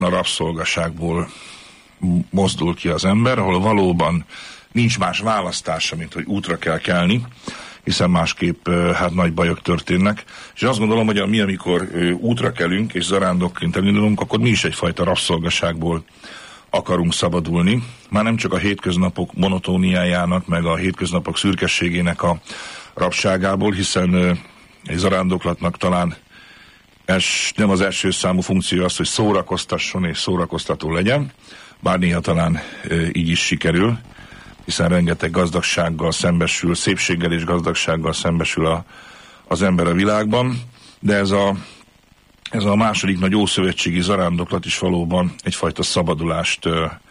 a rabszolgaságból mozdul ki az ember, ahol valóban nincs más választása, mint hogy útra kell kelni, hiszen másképp hát nagy bajok történnek. És azt gondolom, hogy mi, amikor útra kelünk és zarándokként elindulunk, akkor mi is egyfajta rabszolgaságból akarunk szabadulni. Már nem csak a hétköznapok monotóniájának, meg a hétköznapok szürkességének a rabságából, hiszen egy zarándoklatnak talán nem az első számú funkció az, hogy szórakoztasson és szórakoztató legyen, bár néha talán így is sikerül, hiszen rengeteg gazdagsággal szembesül, szépséggel és gazdagsággal szembesül az ember a világban, de ez a második nagy ószövetségi zarándoklat is valóban egyfajta szabadulást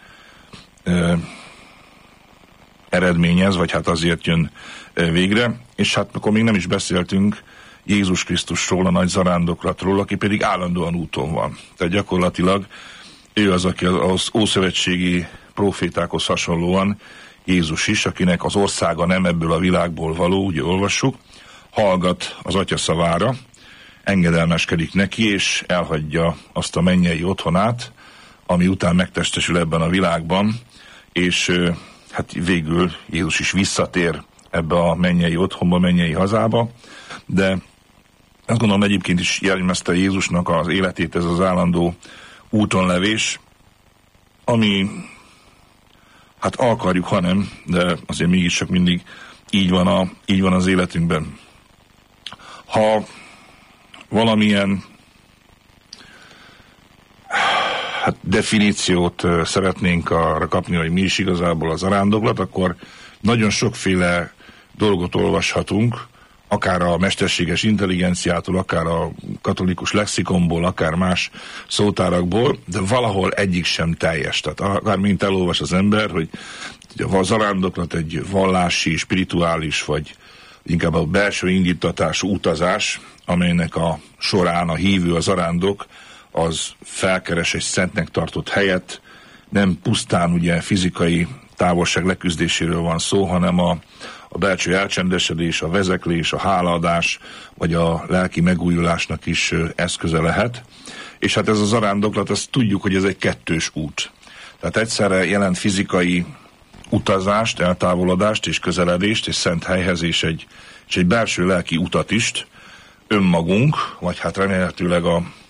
eredményez, vagy hát azért jön végre, és hát akkor még nem is beszéltünk Jézus Krisztusról, a nagy zarándoklatról, aki pedig állandóan úton van. Tehát gyakorlatilag ő az, aki az ószövetségi profétákhoz hasonlóan Jézus is, akinek az országa nem ebből a világból való, ugye olvassuk, hallgat az Atya szavára, engedelmeskedik neki, és elhagyja azt a mennyei otthonát, ami után megtestesül ebben a világban, és hát végül Jézus is visszatér ebbe a mennyei otthonba, mennyei hazába, de azt gondolom egyébként is jellemezte Jézusnak az életét ez az állandó útonlevés, ami hát akarjuk, ha nem, de azért mégis csak mindig így van az életünkben. Ha valamilyen definíciót szeretnénk arra kapni, hogy mi is igazából az zarándoklat, akkor nagyon sokféle dolgot olvashatunk, akár a mesterséges intelligenciától, akár a katolikus lexikonból, akár más szótárakból, de valahol egyik sem teljes. Tehát akár mint elolvas az ember, hogy a zarándoklat egy vallási, spirituális, vagy inkább a belső indítatású utazás, amelynek a során a hívő, a zarándok, az felkeres egy szentnek tartott helyet, nem pusztán ugye fizikai távolság leküzdéséről van szó, hanem a belső elcsendesedés, a vezeklés, a hálaadás, vagy a lelki megújulásnak is eszköze lehet. És hát ez a zarándoklat, azt tudjuk, hogy ez egy kettős út. Tehát egyszerre jelent fizikai utazást, eltávolodást és közeledést, és szent helyhez, és egy belső lelki utat is, önmagunk, vagy hát remélhetőleg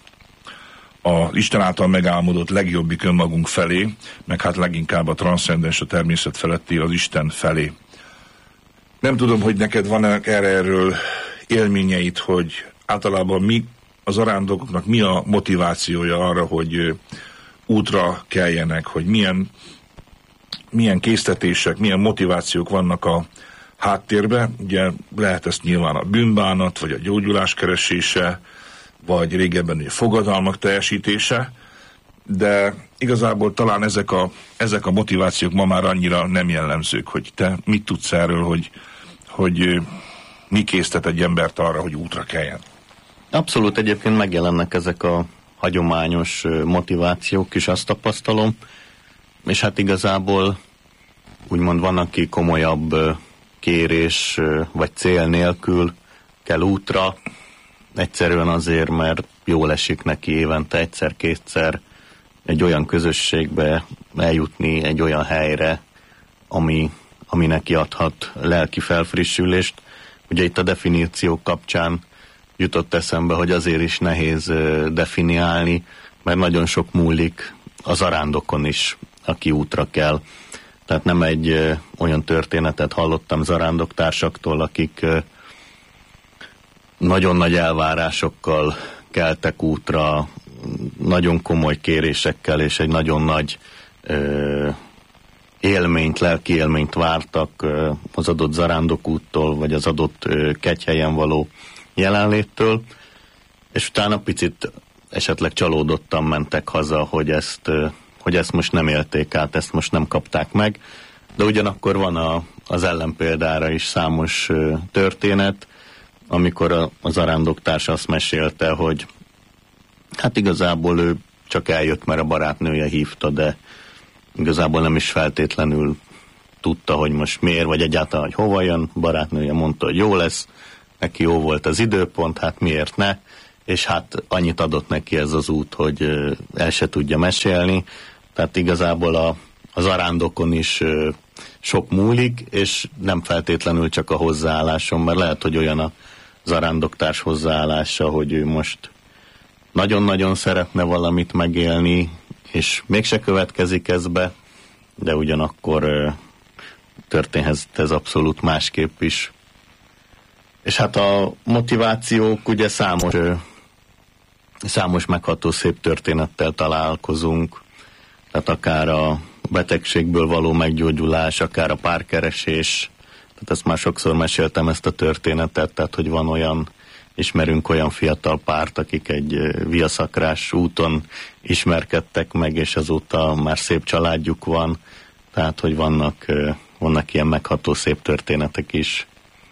az Isten által megálmodott legjobbik önmagunk felé, meg hát leginkább a transzcendens, a természet feletti, az Isten felé. Nem tudom, hogy neked van erről élményeit, hogy általában mi az zarándokoknak mi a motivációja arra, hogy útra keljenek, hogy milyen késztetések, milyen motivációk vannak a háttérben. Ugye lehet ezt nyilván a bűnbánat, vagy a gyógyulás keresése, vagy régebben a fogadalmak teljesítése, de igazából talán ezek a motivációk ma már annyira nem jellemzők, hogy te mit tudsz erről, hogy mi késztet egy embert arra, hogy útra keljen? Abszolút egyébként megjelennek ezek a hagyományos motivációk is, azt tapasztalom, és hát igazából úgymond van, aki komolyabb kérés vagy cél nélkül kell útra, egyszerűen azért, mert jól esik neki évente egyszer-kétszer egy olyan közösségbe eljutni, egy olyan helyre, ami neki adhat lelki felfrissülést. Ugye itt a definíciók kapcsán jutott eszembe, hogy azért is nehéz definiálni, mert nagyon sok múlik a zarándokon is, aki útra kell. Tehát nem egy olyan történetet hallottam zarándoktársaktól, akik nagyon nagy elvárásokkal keltek útra, nagyon komoly kérésekkel, és egy nagyon nagy lelki élményt vártak az adott zarándokúttól, vagy az adott kegyhelyen való jelenléttől, és utána picit esetleg csalódottan mentek haza, hogy ezt most nem élték át, ezt most nem kapták meg, de ugyanakkor van az ellenpéldára is számos történet, amikor a zarándoktárs azt mesélte, hogy hát igazából ő csak eljött, mert a barátnője hívta, de igazából nem is feltétlenül tudta, hogy most miért, vagy egyáltalán, hogy hova jön. A barátnője mondta, hogy jó lesz, neki jó volt az időpont, hát miért ne, és hát annyit adott neki ez az út, hogy el se tudja mesélni, tehát igazából a zarándokon is sok múlik, és nem feltétlenül csak a hozzáálláson, mert lehet, hogy olyan a zarándoktárs hozzáállása, hogy ő most nagyon-nagyon szeretne valamit megélni, és mégse következik ez be, de ugyanakkor történhet ez abszolút másképp is. És hát a motivációk, ugye számos megható szép történettel találkozunk, tehát akár a betegségből való meggyógyulás, akár a párkeresés, tehát ezt már sokszor meséltem ezt a történetet, tehát hogy van olyan, ismerünk olyan fiatal párt, akik egy viaszakrás úton ismerkedtek meg, és azóta már szép családjuk van, tehát hogy vannak ilyen megható szép történetek is.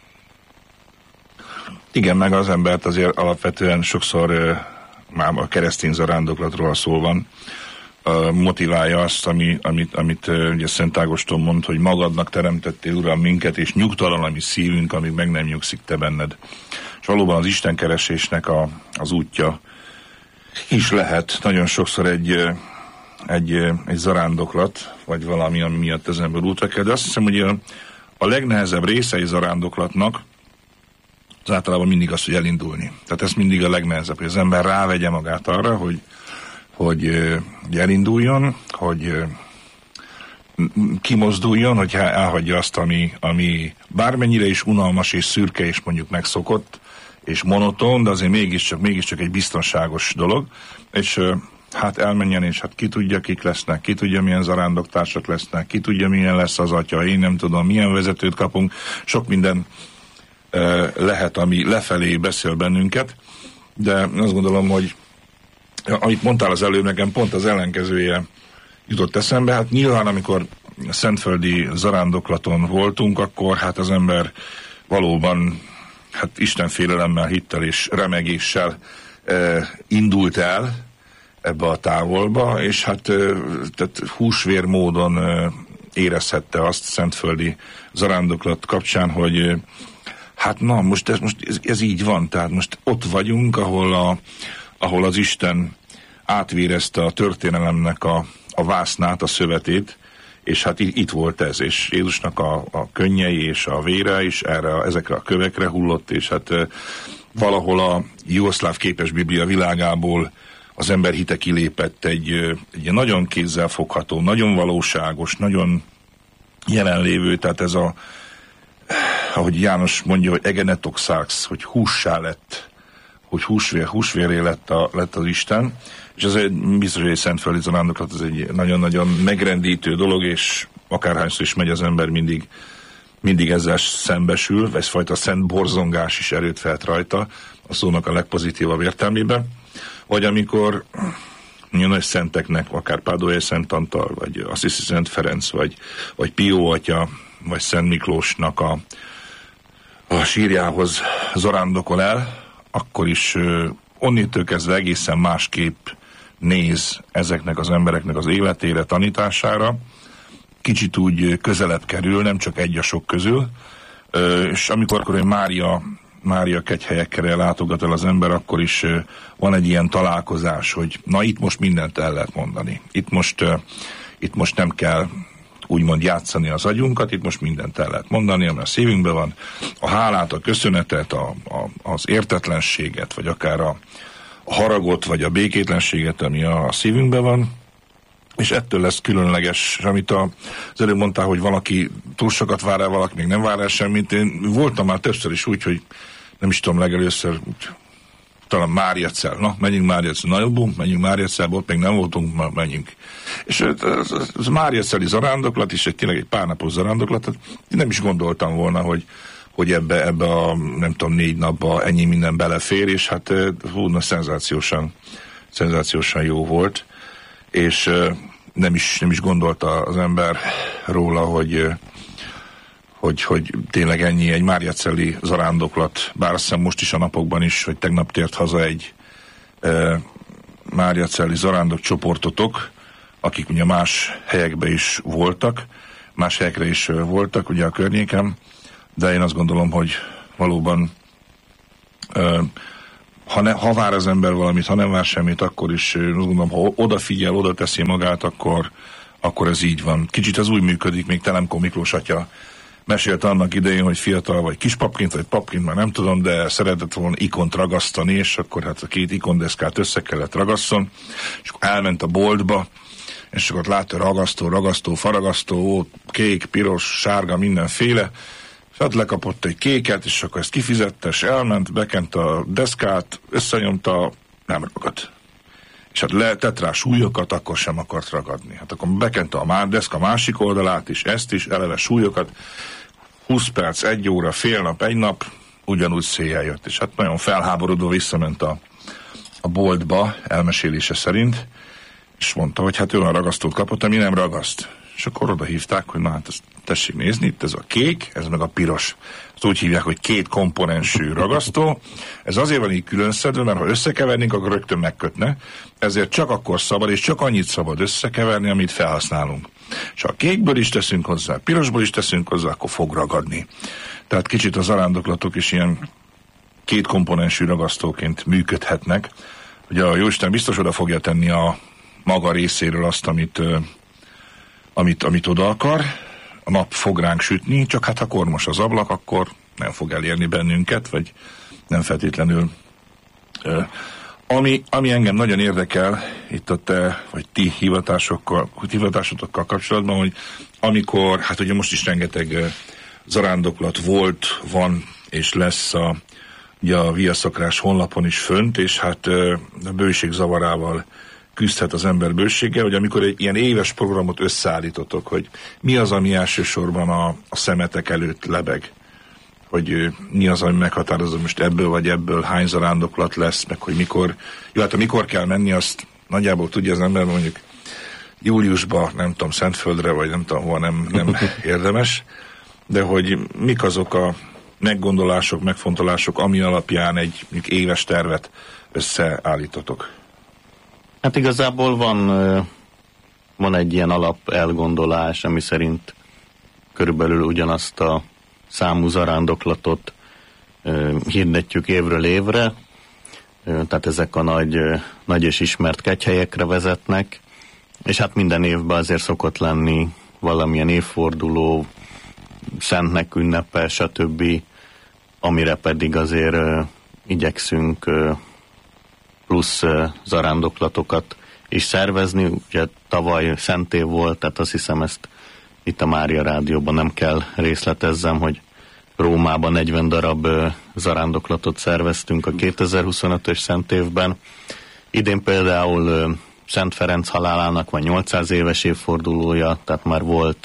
Igen, meg az embert azért alapvetően sokszor már a keresztény zarándoklatról szó van, motiválja azt, amit ugye Szent Ágoston mond, hogy magadnak teremtettél, Uram, minket, és nyugtalan a mi szívünk, amíg meg nem nyugszik te benned. És valóban az istenkeresésnek az útja is lehet nagyon sokszor egy zarándoklat, vagy valami, ami miatt az ember útra kell. De azt hiszem, hogy a legnehezebb része egy zarándoklatnak az általában mindig az, hogy elindulni. Tehát ez mindig a legnehezebb, hogy az ember rávegye magát arra, hogy elinduljon, hogy kimozduljon, hogy elhagyja azt, ami bármennyire is unalmas és szürke, és mondjuk megszokott, és monoton, de azért mégiscsak egy biztonságos dolog, és hát elmenjen, és hát ki tudja, kik lesznek, ki tudja, milyen zarándoktársak lesznek, ki tudja, milyen lesz az atya, én nem tudom, milyen vezetőt kapunk, sok minden lehet, ami lefelé beszél bennünket, de azt gondolom, hogy amit mondtál az előbb, nekem pont az ellenkezője jutott eszembe. Hát nyilván, amikor szentföldi zarándoklaton voltunk, akkor hát az ember valóban hát Isten félelemmel, hittel és remegéssel indult el ebbe a távolba, és hát tehát húsvér módon érezhette azt szentföldi zarándoklat kapcsán, hogy hát na, most ez így van, tehát most ott vagyunk, ahol az Isten átvérezte a történelemnek a vásznát, a szövetét, és hát itt volt ez, és Jézusnak a könnyei és a vére is ezekre a kövekre hullott, és hát valahol a jugoszláv képes Biblia világából az ember hite kilépett egy nagyon kézzelfogható, nagyon valóságos, nagyon jelenlévő, tehát ez ahogy János mondja, hogy egenetok száx, hogy hússá lett, hogy húsvéré lett az Isten, és ez biztos, hogy egy szentföldi zarándoklat, ez egy nagyon-nagyon megrendítő dolog, és akárhányszor is megy az ember, mindig ezzel szembesül, egyfajta szent borzongás is erőt felt rajta, a szónak a legpozitívabb értelmében, vagy amikor nagy szenteknek, akár Páduai Szent Antal, vagy Assisi Szent Ferenc, vagy Pió atya, vagy Szent Miklósnak a sírjához zarándokol el, akkor is onnitől kezdve egészen másképp néz ezeknek az embereknek az életére, tanítására, kicsit úgy közelebb kerül, nem csak egy a sok közül, és amikor Mária kegyhelyekre látogat el az ember, akkor is van egy ilyen találkozás, hogy na itt most mindent el lehet mondani. Itt most nem kell úgymond játszani az agyunkat, itt most mindent el lehet mondani, ami a szívünkben van. A hálát, a köszönetet, az értetlenséget, vagy akár a haragot, vagy a békétlenséget, ami a szívünkben van, és ettől lesz különleges, amit az előbb mondtál, hogy valaki túl sokat vár el, valaki még nem vár el semmit. Én voltam már többször is úgy, hogy nem is tudom, legelőször talán Máriacel. Na, menjünk Máriacel. Na jobbunk, menjünk Máriacelbe, ott még nem voltunk, menjünk. És az Máriaceli zarándoklat is tényleg egy pár napos zarándoklat. Én nem is gondoltam volna, hogy ebbe a nem tudom 4 napba ennyi minden belefér, és hát szenzációsan jó volt. És nem is gondolta az ember róla, hogy tényleg ennyi egy Máriaceli zarándoklat, bár azt hiszem most is a napokban is, hogy tegnap tért haza egy Máriaceli zarándok csoportotok, akik ugye más helyekre is voltak, ugye a környéken, de én azt gondolom, hogy valóban ha vár az ember valamit, ha nem vár semmit, akkor is gondolom, ha odafigyel, oda teszi magát, akkor ez így van. Kicsit az úgy működik, még Telemko Miklós atya mesélte annak idején, hogy fiatal vagy kispapként, vagy papként, már nem tudom, de szeretett volna ikont ragasztani, és akkor hát a két ikondeszkát össze kellett ragasszon, és akkor elment a boltba, és akkor látta ragasztó, faragasztó, kék, piros, sárga, mindenféle, és hát lekapott egy kéket, és akkor ezt kifizette, és elment, bekent a deszkát, összenyomta, nem ragadt. És hát letett rá súlyokat, akkor sem akart ragadni. Hát akkor bekente a deszka másik oldalát is, ezt is, eleve súlyokat, 20 perc, 1 óra, fél nap, egy nap, ugyanúgy széjjel jött. És hát nagyon felháborodva visszament a boltba, elmesélése szerint, és mondta, hogy hát olyan ragasztót kapott, ami nem ragaszt. És akkor oda hívták, hogy na hát ezt tessék nézni, itt ez a kék, ez meg a piros. Ezt úgy hívják, hogy 2 komponensű ragasztó. Ez azért van így különszedve, mert ha összekevernénk, akkor rögtön megkötne. Ezért csak akkor szabad, és csak annyit szabad összekeverni, amit felhasználunk. És ha a kékből is teszünk hozzá, pirosból is teszünk hozzá, akkor fog ragadni. Tehát kicsit az zarándoklatok is ilyen 2 komponensű ragasztóként működhetnek. Ugye a Jóisten biztos oda fogja tenni a maga részéről azt, amit oda akar. A nap fog ránk sütni, csak hát ha kormos az ablak, akkor nem fog elérni bennünket, vagy nem feltétlenül. Ami engem nagyon érdekel itt a te, vagy ti hivatásotokkal kapcsolatban, hogy amikor, hát ugye most is rengeteg zarándoklat volt, van és lesz ugye a Via Sacrás honlapon is fönt, és hát a bőség zavarával küzdhet az ember bőséggel, hogy amikor egy ilyen éves programot összeállítotok, hogy mi az, ami elsősorban a szemetek előtt lebeg, hogy mi az, ami meghatározza most ebből vagy ebből, hány zarándoklat lesz, meg hogy mikor, jó, hát mikor kell menni, azt nagyjából tudja az ember, mondjuk júliusban, nem tudom, Szentföldre, vagy nem tudom, hova nem érdemes, de hogy mik azok a meggondolások, megfontolások, ami alapján egy éves tervet összeállítotok. Hát igazából van egy ilyen alap elgondolás, ami szerint körülbelül ugyanazt a számú zarándoklatot hirdetjük évről évre, tehát ezek a nagy és ismert kegyhelyekre vezetnek, és hát minden évben azért szokott lenni valamilyen évforduló, szentnek ünnepe, stb., amire pedig azért igyekszünk plusz zarándoklatokat is szervezni. Ugye tavaly szentév volt, tehát azt hiszem ezt itt a Mária Rádióban nem kell részletezzem, hogy Rómában 40 darab zarándoklatot szerveztünk a 2025-ös szentévben. Idén például Szent Ferenc halálának van 800 éves évfordulója, tehát már volt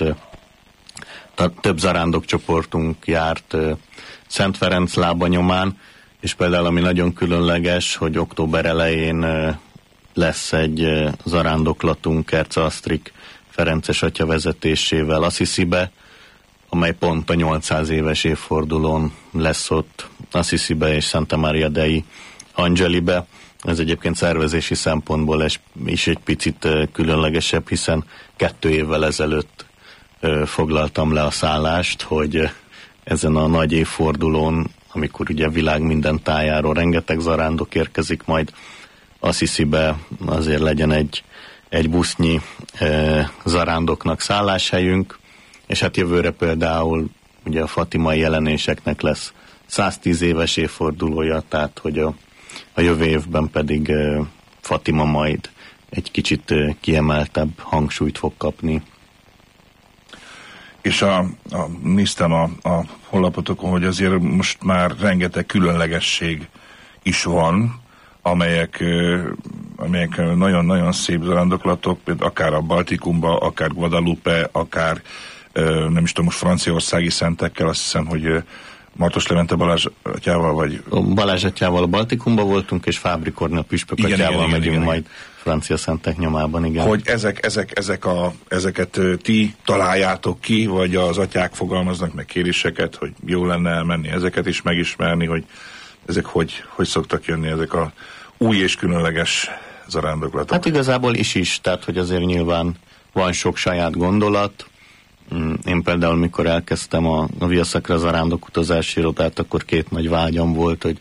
több zarándokcsoportunk járt Szent Ferenc lábanyomán, és például ami nagyon különleges, hogy október elején lesz egy zarándoklatunk Kerce Asztrik Ferences atya vezetésével Assisibe, amely pont a 800 éves évfordulón lesz ott Assisibe és Santa Maria dei Angelibe. Ez egyébként szervezési szempontból is egy picit különlegesebb, hiszen 2 évvel ezelőtt foglaltam le a szállást, hogy ezen a nagy évfordulón, amikor ugye a világ minden tájáról rengeteg zarándok érkezik, majd Assisibe azért legyen egy busznyi zarándoknak szálláshelyünk, és hát jövőre például ugye a fatimai jelenéseknek lesz 110 éves évfordulója, tehát hogy a jövő évben pedig Fatima majd egy kicsit kiemeltebb hangsúlyt fog kapni. És néztem a honlapotokon, hogy azért most már rengeteg különlegesség is van, amelyek nagyon-nagyon szép zarándoklatok, például akár a Baltikumba, akár Guadalupe, akár nem is tudom, most franciaországi szentekkel, azt hiszem, hogy Martos Levente Balázs atyával, vagy... Balázs atyával a Baltikumba voltunk, és Fábri Kornél püspök atyával megyünk majd francia szentek nyomában, igen. Hogy ezeket ti találjátok ki, vagy az atyák fogalmaznak meg kéréseket, hogy jó lenne elmenni, ezeket is megismerni, hogy ezek hogy szoktak jönni, ezek a új és különleges zarándoklatok? Hát igazából is, tehát hogy azért nyilván van sok saját gondolat. Én például, mikor elkezdtem a Via Sacra zarándok utazási irodát, akkor 2 nagy vágyam volt, hogy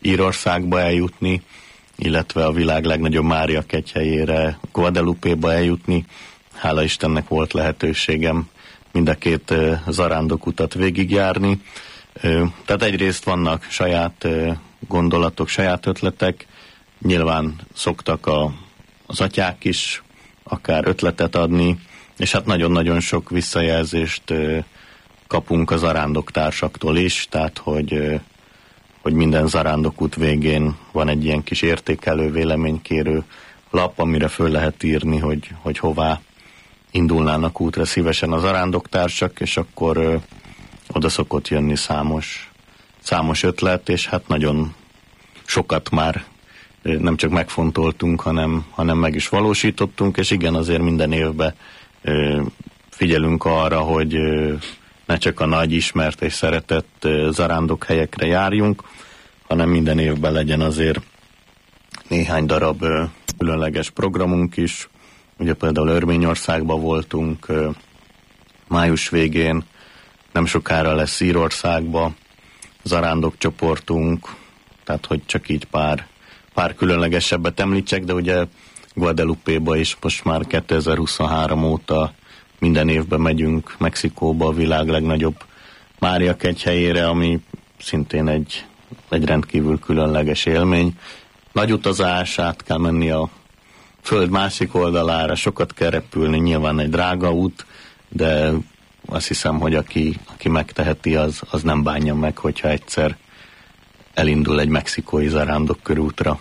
Írországba eljutni, illetve a világ legnagyobb Mária kegyhelyére, Guadalupe-ba eljutni. Hála Istennek volt lehetőségem mind a két zarándokutat végigjárni. Tehát egyrészt vannak saját gondolatok, saját ötletek, nyilván szoktak az atyák is akár ötletet adni, és hát nagyon-nagyon sok visszajelzést kapunk a zarándoktársaktól is, tehát hogy minden zarándokút végén van egy ilyen kis értékelő, véleménykérő lap, amire föl lehet írni, hogy hová indulnának útra szívesen a zarándoktársak, és akkor oda szokott jönni számos ötlet, és hát nagyon sokat már nem csak megfontoltunk, hanem meg is valósítottunk, és igen, azért minden évben figyelünk arra, hogy ne csak a nagy ismert és szeretett zarándokhelyekre járjunk, hanem minden évben legyen azért néhány darab különleges programunk is. Ugye például Örményországban voltunk május végén, nem sokára lesz Írországban zarándokcsoportunk, tehát hogy csak így pár különlegesebbet említsek, de ugye Guadalupe-ba is most már 2023 óta minden évben megyünk Mexikóba, a világ legnagyobb Mária kegyhelyére, ami szintén egy rendkívül különleges élmény. Nagy utazás, át kell menni a föld másik oldalára, sokat kell repülni, nyilván egy drága út, de azt hiszem, hogy aki megteheti, az nem bánja meg, hogyha egyszer elindul egy mexikói zarándokkörútra.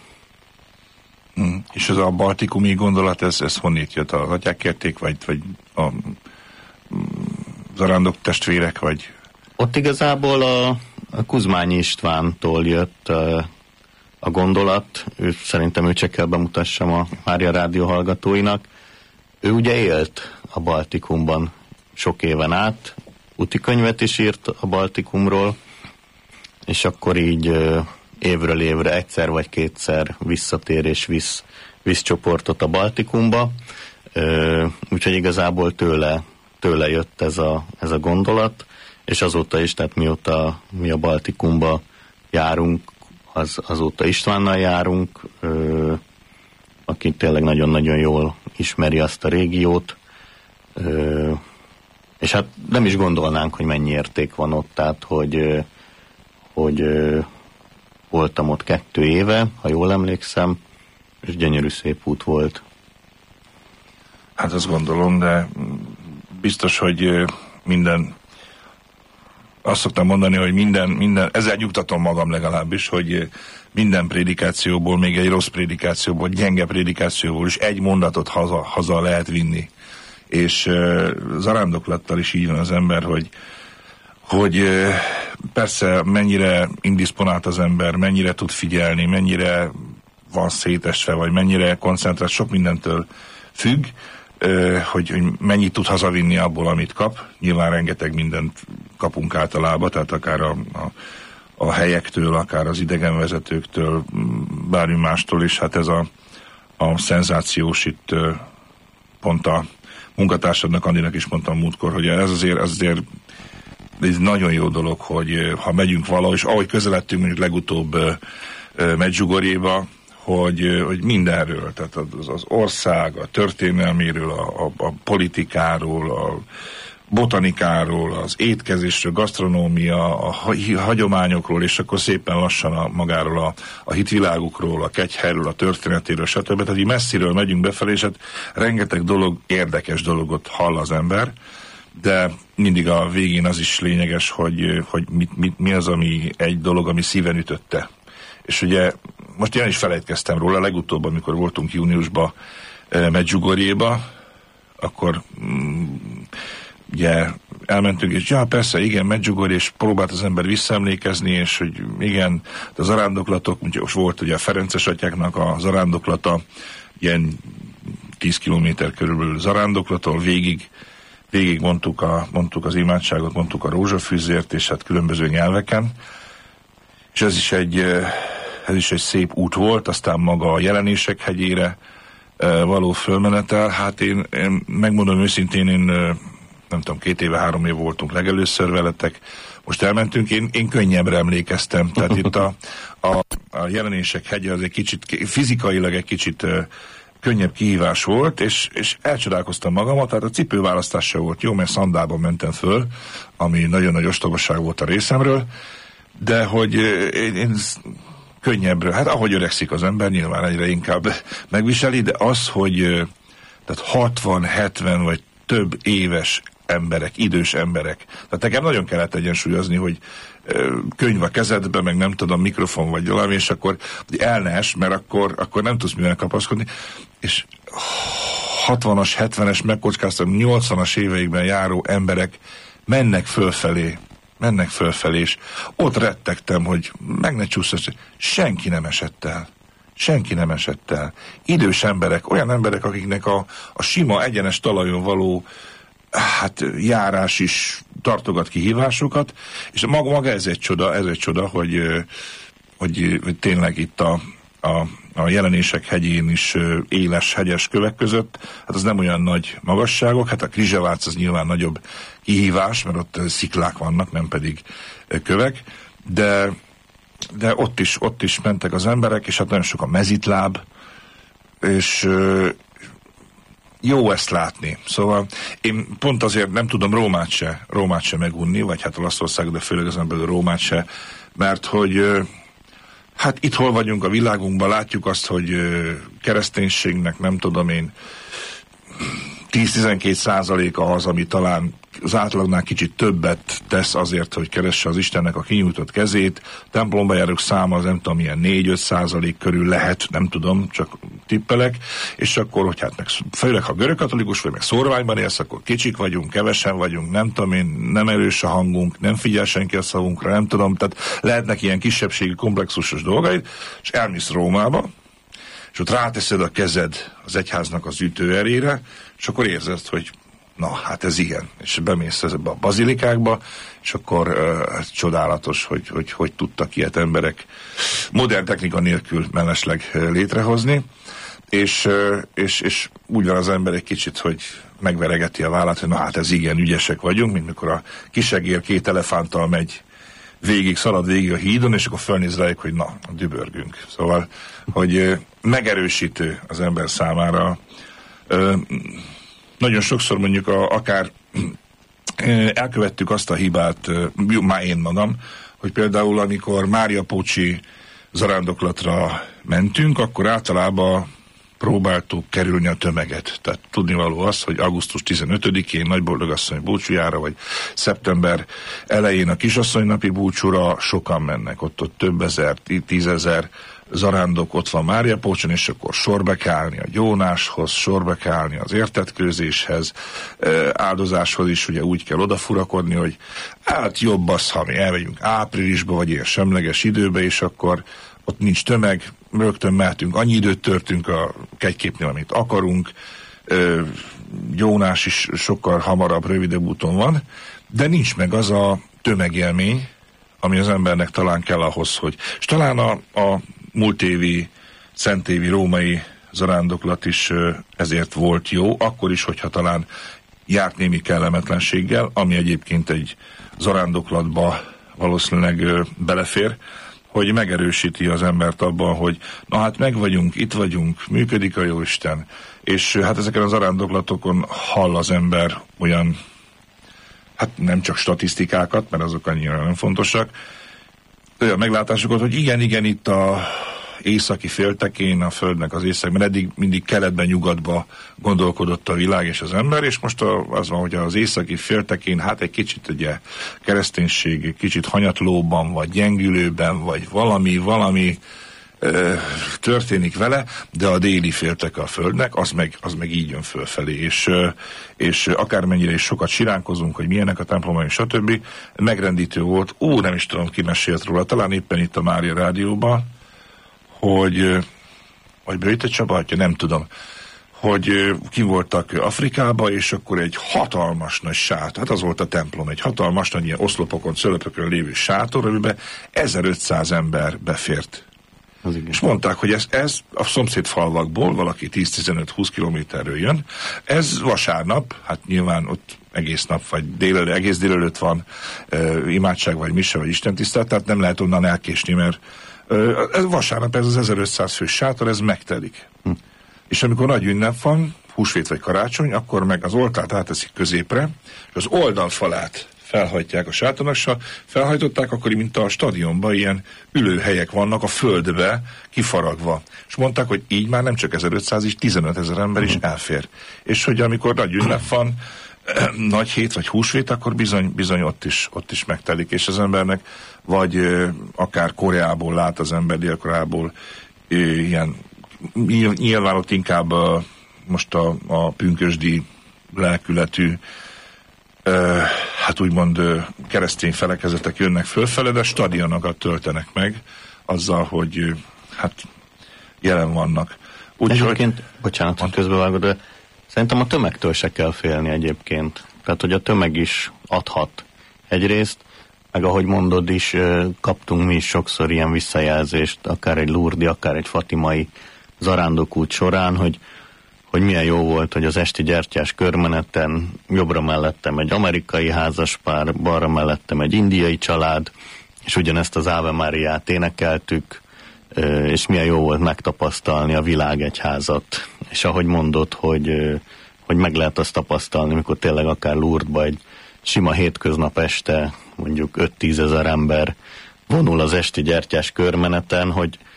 És ez a baltikumi gondolat, ez honnét jött? Az atyák kérték, vagy a zarándok testvérek, vagy? Ott igazából a Kuzmányi Istvántól jött a gondolat. Szerintem csak kell bemutassam a Mária Rádió hallgatóinak. Ő ugye élt a Baltikumban sok éven át, útikönyvet is írt a Baltikumról, és akkor így évről évre egyszer vagy kétszer visszatér és visz csoportot a Baltikumba. Úgyhogy igazából tőle jött ez a gondolat, és azóta is, tehát mióta mi a Baltikumba járunk, azóta Istvánnal járunk, aki tényleg nagyon-nagyon jól ismeri azt a régiót, és hát nem is gondolnánk, hogy mennyi érték van ott, tehát hogy voltam ott 2 éve, ha jól emlékszem, és gyönyörű szép út volt. Hát azt gondolom, de biztos, hogy azt szoktam mondani, hogy minden, ezzel nyugtatom magam legalábbis, hogy minden prédikációból, még egy rossz prédikációból, gyenge prédikációból is egy mondatot haza lehet vinni. És zarándoklattal is így van az ember, hogy persze mennyire indisponált az ember, mennyire tud figyelni, mennyire van szétesve, vagy mennyire koncentrál, sok mindentől függ, hogy mennyit tud hazavinni abból, amit kap. Nyilván rengeteg mindent kapunk általában, tehát akár a helyektől, akár az idegenvezetőktől, bármi mástól, és hát ez a szenzációs itt pont a munkatársadnak, Andinak is mondtam múltkor, hogy ez azért egy nagyon jó dolog, hogy ha megyünk valahol, és ahogy közeledtünk mondjuk legutóbb Medjugorjéba, hogy mindenről, tehát az ország, a történelméről, a politikáról, a botanikáról, az étkezésről, gasztronómia, a hagyományokról, és akkor szépen lassan magáról a hitvilágukról, a kegyhelyről, a történetéről, stb. Tehát így messziről megyünk befelé, és hát rengeteg érdekes dologot hall az ember, de mindig a végén az is lényeges, hogy mi az, ami egy dolog, ami szíven ütötte. És ugye most én is felejtkeztem róla, legutóbb, amikor voltunk júniusban Medjugorjéba, akkor ugye elmentünk, és persze, igen, Medjugorje, és próbált az ember visszaemlékezni, és hogy igen, a zarándoklatok, most volt ugye a Ferences atyáknak a zarándoklata, ilyen 10 kilométer körülbelül zarándoklatól végig mondtuk az imádságot, mondtuk a rózsafűzért, és hát különböző nyelveken, és ez is egy szép út volt, aztán maga a Jelenések hegyére való fölmenetel. Hát én megmondom őszintén, én nem tudom, 2 éve, 3 év voltunk legelőször veletek, most elmentünk, én könnyebbre emlékeztem, tehát itt a jelenések hegye az egy kicsit, fizikailag egy kicsit könnyebb kihívás volt, és elcsodálkoztam magamat, tehát a cipőválasztás se volt jó, mert szandálban mentem föl, ami nagyon nagy ostobaság volt a részemről, de hogy én könnyebbre, hát ahogy öregszik az ember, nyilván egyre inkább megviseli, de az, hogy tehát 60, 70 vagy több éves emberek, idős emberek. Tehát nekem nagyon kellett egyensúlyozni, hogy könyv a kezedbe, meg nem tudom, mikrofon vagy valami, és akkor elnes, mert akkor nem tudsz mivel kapaszkodni. És 60-as, 70-es, megkockáztam, 80-as éveikben járó emberek mennek fölfelé, és ott rettegtem, hogy meg ne csúsztass. Senki nem esett el. Idős emberek, olyan emberek, akiknek a sima, egyenes talajon való járás is tartogat kihívásokat, és maga ez egy csoda, hogy tényleg itt a jelenések hegyén is éles, hegyes kövek között, hát az nem olyan nagy magasságok, hát a Krizsevác az nyilván nagyobb kihívás, mert ott sziklák vannak, nem pedig kövek, de ott is mentek az emberek, és hát nagyon sok a mezitláb, és jó ezt látni. Szóval én pont azért nem tudom Rómát se megunni, vagy hát Olaszország, de főleg az belül Rómát se, mert hogy hát itt hol vagyunk a világunkban, látjuk azt, hogy kereszténységnek nem tudom én 10-12% az, ami talán az átlagnál kicsit többet tesz azért, hogy keresse az Istennek a kinyújtott kezét. Templomba járók száma az nem tudom, ilyen 4-5% körül lehet, nem tudom, csak tippelek, és akkor, hogy hát meg főleg, ha görögkatolikus vagy, meg szórványban élsz, akkor kicsik vagyunk, kevesen vagyunk, nem tudom én, nem erős a hangunk, nem figyel senki a szavunkra, nem tudom, tehát lehetnek ilyen kisebbségi komplexusos dolgaid, és elmész Rómába, és ott ráteszed a kezed az egyháznak az ütőerére, és akkor érzed, hogy na, hát ez igen. És bemész ebbe a bazilikákba, és akkor csodálatos, hogy tudtak ilyet emberek modern technika nélkül mellesleg létrehozni, és úgy van az ember egy kicsit, hogy megveregeti a vállát, hogy na hát ez igen, ügyesek vagyunk, mint mikor a kisegér 2 elefánttal megy szalad végig a hídon, és akkor fölnéz rájuk, hogy na, dübörgünk. Szóval, hogy megerősítő az ember számára. Nagyon sokszor mondjuk akár elkövettük azt a hibát, már én magam, hogy például amikor Máriapócsi zarándoklatra mentünk, akkor általában próbáltuk kerülni a tömeget. Tehát tudnivaló az, hogy augusztus 15-én Nagyboldogasszony búcsújára, vagy szeptember elején a Kisasszonynapi búcsúra sokan mennek. Ott több ezer, 10 000 zarándok ott van Máriapócson, és akkor sorba kell állni a gyónáshoz, sorba kell állni az értetkőzéshez, áldozáshoz is ugye úgy kell odafurakodni, hogy hát jobb az, ha mi elmegyünk áprilisba, vagy ilyen semleges időbe, és akkor ott nincs tömeg, rögtön mehetünk, annyi időt törtünk a kegyképnél, amit akarunk, gyónás is sokkal hamarabb, rövidebb úton van, de nincs meg az a tömegélmény, ami az embernek talán kell ahhoz, hogy... És talán a múlt évi, szentévi római zarándoklat is ezért volt jó, akkor is, hogyha talán járt némi kellemetlenséggel, ami egyébként egy zarándoklatba valószínűleg belefér, hogy megerősíti az embert abban, hogy na hát meg vagyunk, itt vagyunk, működik a Jóisten, és hát ezeken az zarándoklatokon hall az ember olyan, hát nem csak statisztikákat, mert azok annyira nem fontosak, olyan meglátásokat, hogy igen, itt a északi féltekén, a Földnek az észak, mert eddig mindig keletben, nyugatba gondolkodott a világ és az ember, és most az van, hogy az északi féltekén, hát egy kicsit ugye kereszténység, egy kicsit hanyatlóban, vagy gyengülőben, vagy valami történik vele, de a déli félteke a Földnek, az meg így jön fölfelé, és akármennyire is sokat siránkozunk, hogy milyenek a templomai, stb. Megrendítő volt, nem is tudom, ki mesélt róla, talán éppen itt a Mária Rádióban, hogy Bőjte Csaba, nem tudom, hogy ki voltak Afrikába, és akkor egy hatalmas nagy sátor, hát az volt a templom, egy hatalmas nagy ilyen oszlopokon, szölöpökön lévő sátor, amiben 1500 ember befért. És mondták, hogy ez a szomszéd falvakból, valaki 10-15-20 kilométerről jön. Ez vasárnap, hát nyilván ott egész nap, vagy egész délelőtt van imádság, vagy mise, vagy istentisztelet, tehát nem lehet onnan elkésni, mert vasárnap ez az 1500 fős sátor, ez megtelik. És amikor nagy ünnep van, húsvét vagy karácsony, akkor meg az oltárt átteszik középre, és az oldalfalát felhajtják a sátornak, és ha felhajtották, akkor mint a stadionban ilyen ülőhelyek vannak a földbe kifaragva. És mondták, hogy így már nem csak 1500 is, 15 000 ember is elfér. És hogy amikor nagy ünnep van, nagy hét vagy húsvét, akkor bizony ott is megtelik, és az embernek vagy akár Koreából lát az ember, Dél-Koreából ilyen, nyilván ott inkább most a pünkösdi lelkületű hát úgymond keresztény felekezetek jönnek fölfele, de stadionokat töltenek meg azzal, hogy hát jelen vannak. Egyébként, bocsánat, hogy közbevágod, de szerintem a tömegtől se kell félni egyébként. Tehát, hogy a tömeg is adhat egyrészt, meg ahogy mondod is, kaptunk mi is sokszor ilyen visszajelzést, akár egy lurdi, akár egy fatimai zarándokút során, hogy milyen jó volt, hogy az esti gyertyás körmeneten jobbra mellettem egy amerikai házaspár, balra mellettem egy indiai család, és ugyanezt az Ave Mariát énekeltük, és milyen jó volt megtapasztalni a világegyházat. És ahogy mondod, hogy meg lehet azt tapasztalni, mikor tényleg akár Lourdesba egy sima hétköznap este mondjuk 5-10 ezer ember vonul az esti gyertyás körmeneten,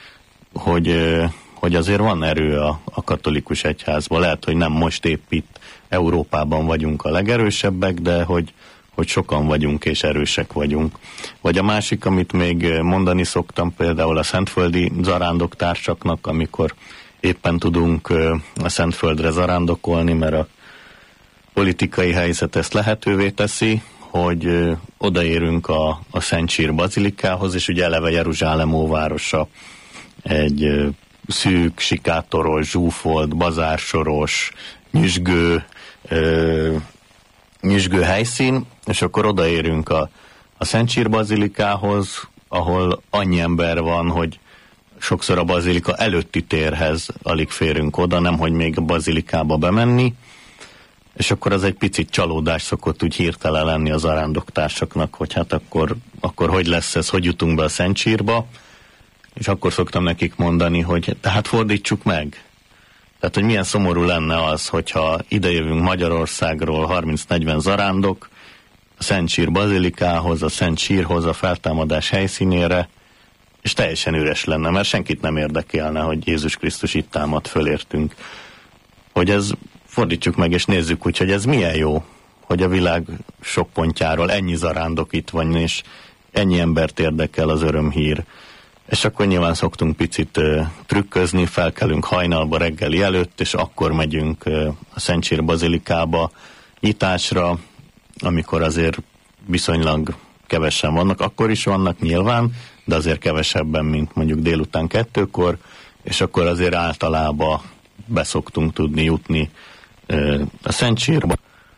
hogy azért van erő a katolikus egyházban. Lehet, hogy nem most épp itt Európában vagyunk a legerősebbek, de hogy sokan vagyunk és erősek vagyunk. Vagy a másik, amit még mondani szoktam, például a szentföldi zarándoktársaknak, amikor éppen tudunk a Szentföldre zarándokolni, mert a politikai helyzet ezt lehetővé teszi, hogy odaérünk a Szent Sír bazilikához, és ugye eleve Jeruzsálem óvárosa egy szűk, sikátoros, zsúfolt, bazársoros, nyüzsgő helyszín, és akkor odaérünk a Szent Sír bazilikához, ahol annyi ember van, hogy sokszor a bazilika előtti térhez alig férünk oda, nemhogy még a bazilikába bemenni, és akkor az egy picit csalódás szokott úgy hirtelen lenni az zarándoktársaknak, hogy hát akkor hogy lesz ez, hogy jutunk be a Szent Sírba, és akkor szoktam nekik mondani, hogy tehát fordítsuk meg. Tehát, hogy milyen szomorú lenne az, hogyha idejövünk Magyarországról 30-40 zarándok a Szent Sír bazilikához, a Szent Sírhoz, a feltámadás helyszínére, és teljesen üres lenne, mert senkit nem érdekelne, hogy Jézus Krisztus itt támad, fölértünk. Hogy ez fordítsuk meg, és nézzük úgy, hogy ez milyen jó, hogy a világ sok pontjáról ennyi zarándok itt van, és ennyi embert érdekel az örömhír. És akkor nyilván szoktunk picit trükközni, felkelünk hajnalba reggeli előtt, és akkor megyünk a Szent Sír bazilikába nyitásra, amikor azért viszonylag kevesen vannak. Akkor is vannak nyilván, de azért kevesebben, mint mondjuk délután 2-kor, és akkor azért általában beszoktunk tudni jutni a Szent Sírba,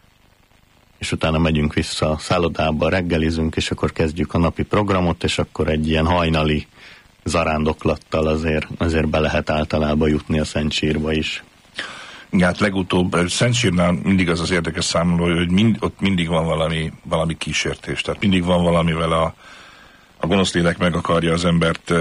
és utána megyünk vissza a szállodába, reggelizünk, és akkor kezdjük a napi programot, és akkor egy ilyen hajnali zarándoklattal azért be lehet általában jutni a Szent Sírba is. Ja, hát legutóbb Szent Sírnál mindig az érdekes számomra, hogy ott mindig van valami kísértés. Tehát mindig van valamivel a gonosz lélek meg akarja az embert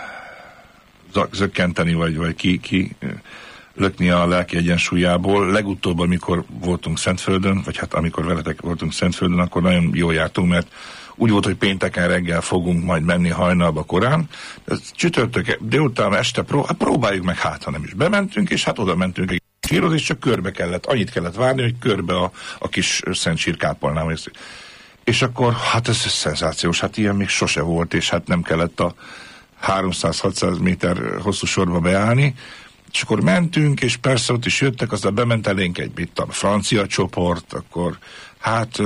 zökkenteni, vagy ki lökni a lelki egyensúlyából. Legutóbb, amikor voltunk Szentföldön, vagy hát amikor veletek voltunk Szentföldön, akkor nagyon jól jártunk, mert úgy volt, hogy pénteken reggel fogunk majd menni hajnalba korán. Csütörtök délután este próbáljuk meg, hát ha nem is bementünk, és hát oda mentünk egy sírhoz, és csak körbe annyit kellett várni, hogy körbe a kis Szent Sír kápolnám. És akkor, hát ez szenzációs, hát ilyen még sose volt, és hát nem kellett a 300-600 méter hosszú sorba beállni, és akkor mentünk, és persze ott is jöttek, aztán bement elénk egy francia csoport, akkor hát,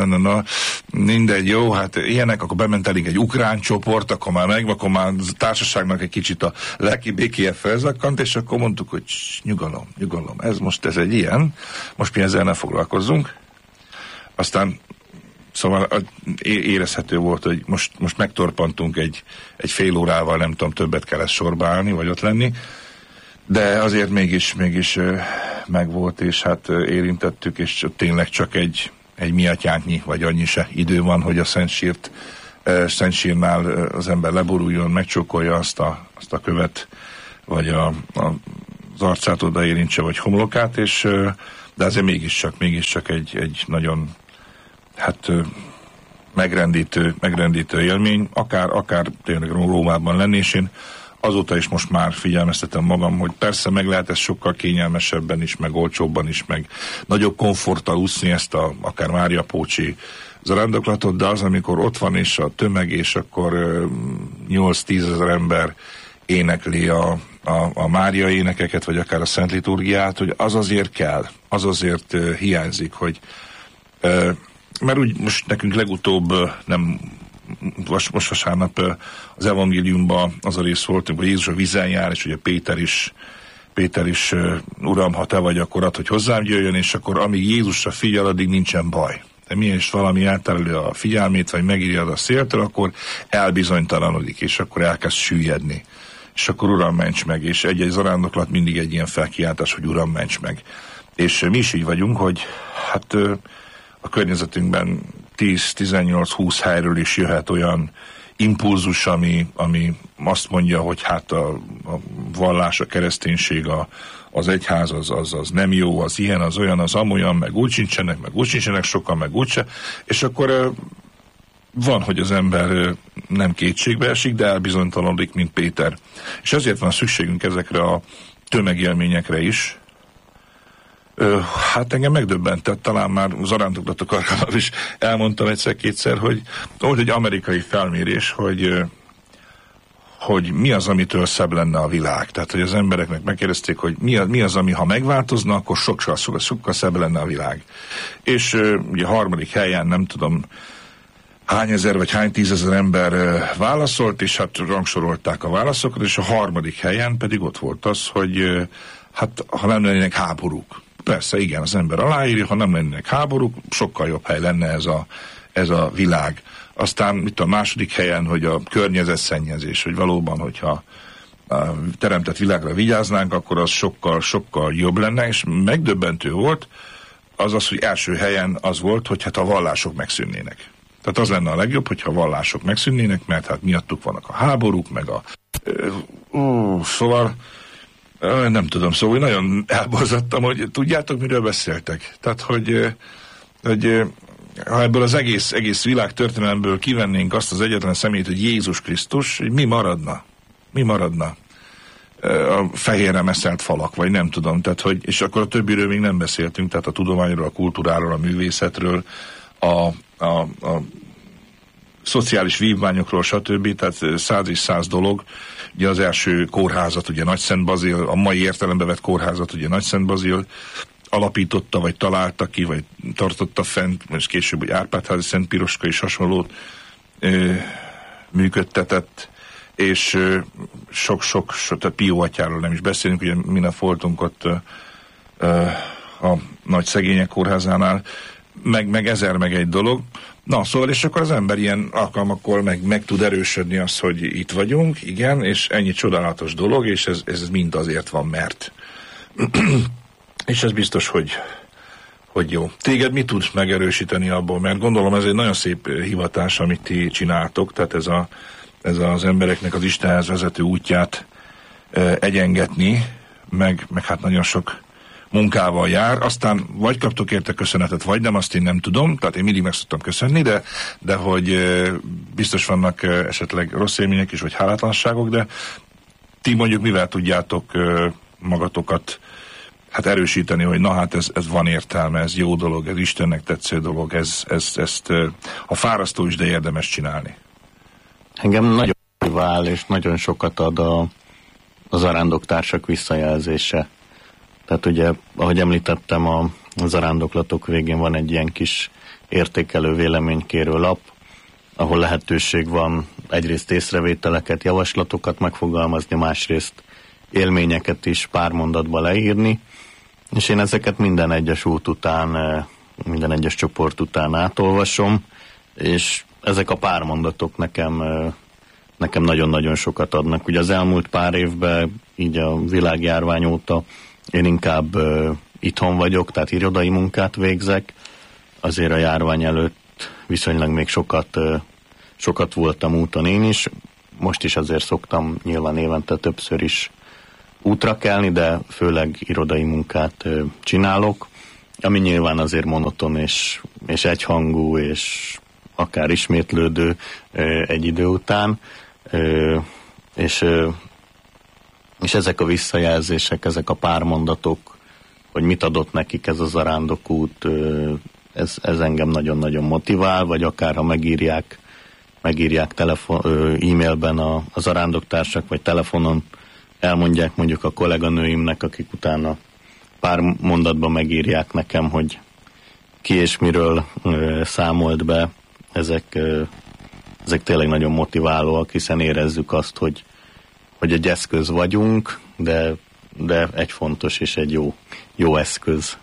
mindegy, jó, hát ilyenek, akkor bement elénk egy ukrán csoport, akkor már a társaságnak egy kicsit a lelki békéje felzakkant, és akkor mondtuk, hogy nyugalom, ez egy ilyen, most mi ezzel ne foglalkozzunk. Aztán Szóval érezhető volt, hogy most megtorpantunk egy fél órával, nem tudom, többet kellett sorba állni, vagy ott lenni, de azért mégis megvolt, és hát érintettük, és tényleg csak egy miatyánknyi, vagy annyi se idő van, hogy a Szent Sírnál az ember leboruljon, megcsókolja azt a követ, vagy az arcát oda érintse, vagy homlokát, de azért mégiscsak egy nagyon megrendítő élmény, akár tényleg Rómában lenni, és én azóta is most már figyelmeztetem magam, hogy persze meg lehet ezt sokkal kényelmesebben is, meg olcsóbban is, meg nagyobb komforttal úszni ezt akár Mária Pócsi zarándoklatot, de az, amikor ott van és a tömeg, és akkor 8-10 ezer ember énekli a Mária énekeket, vagy akár a Szent Liturgiát, hogy az azért kell, az azért hiányzik, hogy mert úgy most nekünk legutóbb most vasárnap az evangéliumban az a rész volt, hogy Jézus a vízen jár, és ugye Péter is Uram, ha te vagy, akkor add, hogy hozzám jöjjön, és akkor amíg Jézusra figyel, addig nincsen baj. De milyen is valami elterelő a figyelmét, vagy megírjad a széltől, akkor elbizonytalanodik, és akkor elkezd süllyedni. És akkor Uram, ments meg, és egy-egy zarándoklat mindig egy ilyen felkiáltás, hogy Uram, ments meg. És mi is így vagyunk, hogy hát a környezetünkben 10-18-20 helyről is jöhet olyan impulzus, ami azt mondja, hogy hát a vallás, a kereszténység, az egyház, az nem jó, az ilyen, az olyan, az amolyan, meg úgy sincsenek sokan, meg úgyse, és akkor van, hogy az ember nem kétségbe esik, de elbizonytalanodik, mint Péter. És ezért van szükségünk ezekre a tömegélményekre is. Hát engem megdöbbentett, talán már zarándoklatok alkalmával is elmondtam egyszer-kétszer, hogy volt egy amerikai felmérés, hogy mi az, amitől szebb lenne a világ. Tehát, hogy az embereknek megkérdezték, hogy mi az, ami ha megváltozna, akkor sokkal szebb lenne a világ. És ugye a harmadik helyen nem tudom hány ezer vagy hány tízezer ember válaszolt, és hát rangsorolták a válaszokat, és a harmadik helyen pedig ott volt az, hogy hát ha nem lennének háborúk. Persze, igen, az ember aláírja, ha nem lennének háborúk, sokkal jobb hely lenne ez a világ. Aztán itt a második helyen, hogy a környezetszennyezés, hogy valóban, hogyha a teremtett világra vigyáznánk, akkor az sokkal jobb lenne, és megdöbbentő volt az, hogy első helyen az volt, hogy hát a vallások megszűnnének. Tehát az lenne a legjobb, hogyha a vallások megszűnnének, mert hát miattuk vannak a háborúk, meg szóval nem tudom, szóval nagyon elborzadtam, hogy tudjátok, miről beszéltek. Tehát, hogy ha ebből az egész világ történelemből kivennénk azt az egyetlen személyt, hogy Jézus Krisztus, mi maradna? Mi maradna? A fehérre meszelt falak, vagy nem tudom. Tehát, és akkor a többiről még nem beszéltünk, tehát a tudományról, a kultúráról, a művészetről, a szociális vívmányokról, stb. Tehát 100 és 100 dolog. Ugye az első kórházat, ugye Nagyszent Bazil, a mai értelembe vett kórházat, ugye Nagyszent Bazil alapította, vagy találta ki, vagy tartotta fent, és később, hogy Árpád-házi Szent Piroska is hasonlót működtetett, és sok, tehát Pió atyáról nem is beszélünk, ugye minap voltunk ott a nagy szegények kórházánál, meg ezer meg egy dolog. Na, szóval, és akkor az ember ilyen alkalmakkor meg tud erősödni az, hogy itt vagyunk, igen, és ennyi csodálatos dolog, és ez mind azért van, mert. És ez biztos, hogy jó. Téged mi tud megerősíteni abból? Mert gondolom ez egy nagyon szép hivatás, amit ti csináltok, tehát ez az embereknek az Istenhez vezető útját egyengetni, meg hát nagyon sok munkával jár, aztán vagy kaptok érte köszönetet, vagy nem, azt én nem tudom, tehát én mindig meg szoktam köszönni, de hogy biztos vannak esetleg rossz élmények is, vagy hálátlanságok, de ti mondjuk mivel tudjátok magatokat hát erősíteni, hogy na hát ez van értelme, ez jó dolog, ez Istennek tetsző dolog, ezt a fárasztó is, de érdemes csinálni. Engem nagyon vál, és nagyon sokat ad az zarándoktársak visszajelzése. Tehát ugye, ahogy említettem, a zarándoklatok végén van egy ilyen kis értékelő véleménykérő lap, ahol lehetőség van egyrészt észrevételeket, javaslatokat megfogalmazni, másrészt élményeket is pár mondatba leírni, és én ezeket minden egyes út után, minden egyes csoport után átolvasom, és ezek a pármondatok nekem nagyon-nagyon sokat adnak. Ugye az elmúlt pár évben, így a világjárvány óta én inkább itthon vagyok, tehát irodai munkát végzek. Azért a járvány előtt viszonylag még sokat voltam úton én is. Most is azért szoktam nyilván évente többször is útra kelni, de főleg irodai munkát csinálok, ami nyilván azért monoton és egyhangú, és akár ismétlődő egy idő után. És ezek a visszajelzések, ezek a pármondatok, hogy mit adott nekik ez a zarándokút, ez engem nagyon-nagyon motivál, vagy akár ha megírják e-mailben a zarándoktársak, vagy telefonon elmondják mondjuk a kolléganőimnek, akik utána pár mondatban megírják nekem, hogy ki és miről számolt be, ezek tényleg nagyon motiválóak, hiszen érezzük azt, hogy egy eszköz vagyunk, de egy fontos és egy jó eszköz.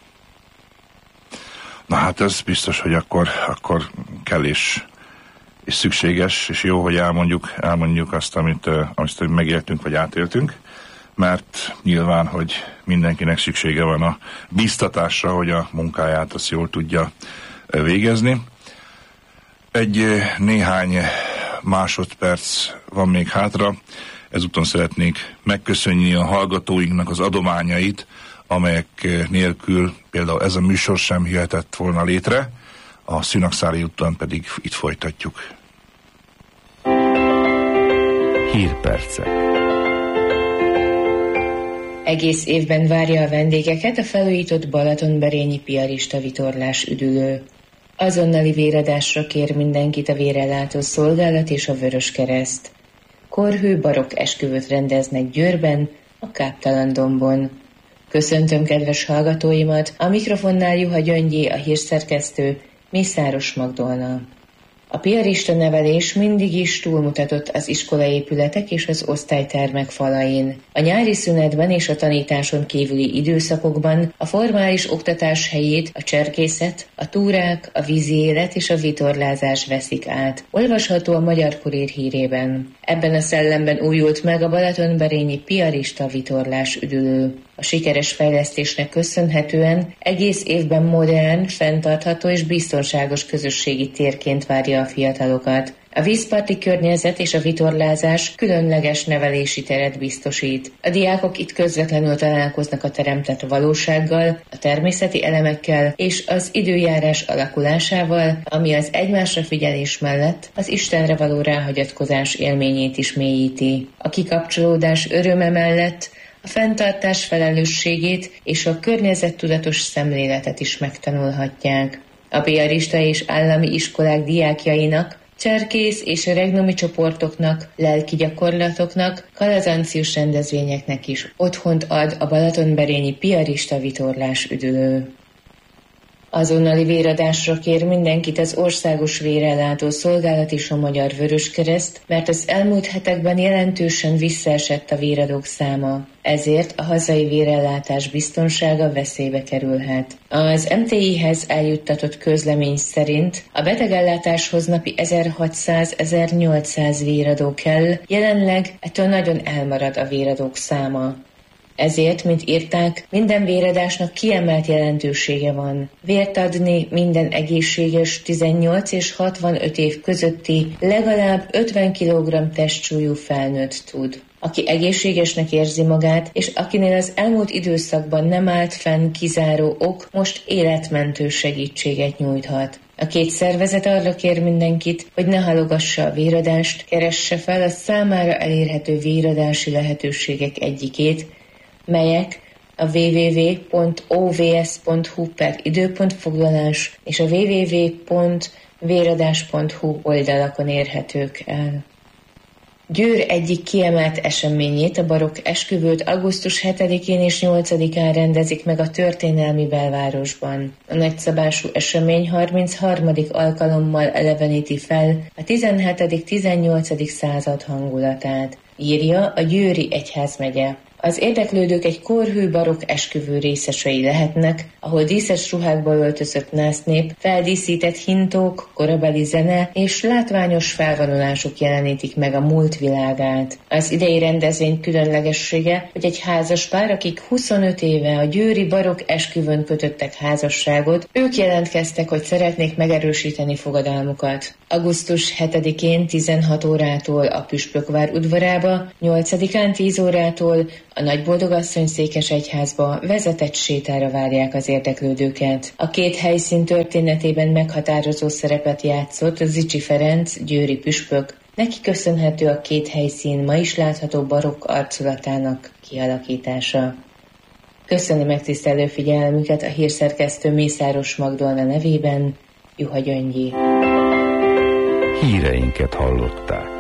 Na hát ez biztos, hogy akkor kell és szükséges, és jó, hogy elmondjuk azt, amit megéltünk, vagy átéltünk, mert nyilván, hogy mindenkinek szüksége van a bíztatásra, hogy a munkáját azt jól tudja végezni. Egy néhány másodperc van még hátra, ezúton szeretnék megköszönni a hallgatóinknak az adományait, amelyek nélkül például ez a műsor sem jöhetett volna létre, a Szűnakszári úton pedig itt folytatjuk. Hírpercek. Egész évben várja a vendégeket a felújított Balatonberényi piarista vitorlás üdülő. Azonnali véradásra kér mindenkit a vérellátó szolgálat és a Vöröskereszt. Korhű barokk esküvőt rendeznek Győrben, a Káptalan-dombon. Köszöntöm kedves hallgatóimat, a mikrofonnál Juha Gyöngyé, a hírszerkesztő, Mészáros Magdolna. A piarista nevelés mindig is túlmutatott az iskolaépületek és az osztálytermek falain. A nyári szünetben és a tanításon kívüli időszakokban a formális oktatás helyét a cserkészet, a túrák, a vízi élet és a vitorlázás veszik át. Olvasható a Magyar Kurír hírében. Ebben a szellemben újult meg a Balatonberényi piarista vitorlás üdülő. A sikeres fejlesztésnek köszönhetően egész évben modern, fenntartható és biztonságos közösségi térként várja a fiatalokat. A vízparti környezet és a vitorlázás különleges nevelési teret biztosít. A diákok itt közvetlenül találkoznak a teremtett valósággal, a természeti elemekkel és az időjárás alakulásával, ami az egymásra figyelés mellett az Istenre való ráhagyatkozás élményét is mélyíti. A kikapcsolódás öröme mellett a fenntartás felelősségét és a környezettudatos szemléletet is megtanulhatják. A piarista és állami iskolák diákjainak, cserkész és regnomi csoportoknak, lelki gyakorlatoknak, kalazanciós rendezvényeknek is otthont ad a Balatonberényi piarista vitorlás üdülő. Azonnali véradásra kér mindenkit az Országos Vérellátó Szolgálat és a Magyar Vöröskereszt, mert az elmúlt hetekben jelentősen visszaesett a véradók száma. Ezért a hazai vérellátás biztonsága veszélybe kerülhet. Az MTI-hez eljuttatott közlemény szerint a betegellátáshoz napi 1600-1800 véradó kell, jelenleg ettől nagyon elmarad a véradók száma. Ezért, mint írták, minden véradásnak kiemelt jelentősége van. Vért adni minden egészséges 18 és 65 év közötti legalább 50 kg testsúlyú felnőtt tud. Aki egészségesnek érzi magát, és akinél az elmúlt időszakban nem állt fenn kizáró ok, most életmentő segítséget nyújthat. A két szervezet arra kér mindenkit, hogy ne halogassa a véradást, keresse fel a számára elérhető véradási lehetőségek egyikét, melyek a www.ovs.hu/időpontfoglalás és a www.véradás.hu oldalakon érhetők el. Győr egyik kiemelt eseményét, a barokk esküvőt augusztus 7-én és 8-án rendezik meg a történelmi belvárosban. A nagyszabású esemény 33. alkalommal eleveníti fel a 17.-18. század hangulatát, írja a Győri Egyházmegye. Az érdeklődők egy korhű barokk esküvő részesei lehetnek, ahol díszes ruhákba öltözött násznép, feldíszített hintók, korabeli zene és látványos felvonulások jelenítik meg a múlt világát. Az idei rendezvény különlegessége, hogy egy házas pár, akik 25 éve a győri barokk esküvőn kötöttek házasságot, ők jelentkeztek, hogy szeretnék megerősíteni fogadalmukat. Augusztus 7-én 16 órától a Püspökvár udvarába, 8-án 10 órától a Nagyboldogasszony székesegyházba vezetett sétára várják az érdeklődőket. A két helyszín történetében meghatározó szerepet játszott Zichy Ferenc, győri püspök. Neki köszönhető a két helyszín ma is látható barokk arculatának kialakítása. Köszöni megtisztelő figyelmüket a hírszerkesztő Mészáros Magdolna nevében, Juha Gyöngyi. Híreinket hallották.